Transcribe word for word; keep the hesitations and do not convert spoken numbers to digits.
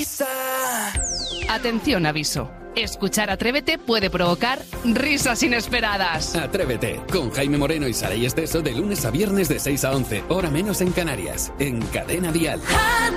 risa. Atención, aviso. Escuchar Atrévete puede provocar risas inesperadas. Atrévete, con Jaime Moreno y Saray Esteso de lunes a viernes de seis a once, hora menos en Canarias, en Cadena Dial.